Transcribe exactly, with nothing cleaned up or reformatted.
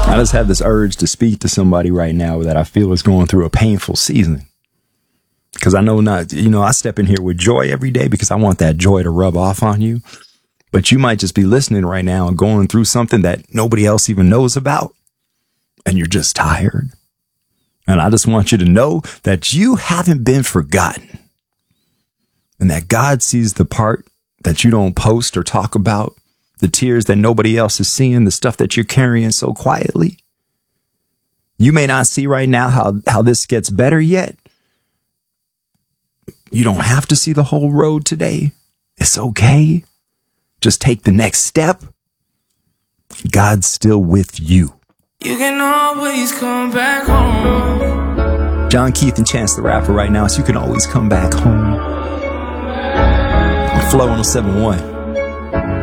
I just have this urge to speak to somebody right now that I feel is going through a painful season. Because I know not, you know, I step in here with joy every day because I want that joy to rub off on you. But you might just be listening right now and going through something that nobody else even knows about. And you're just tired. And I just want you to know that you haven't been forgotten. And that God sees the part that you don't post or talk about, the tears that nobody else is seeing, the stuff that you're carrying so quietly. You may not see right now how, how this gets better yet. You don't have to see the whole road today. It's okay. Just take the next step. God's still with you. You can always come back home. John Keith and Chance the Rapper right now, so you can always come back home. Flow one oh seven point one.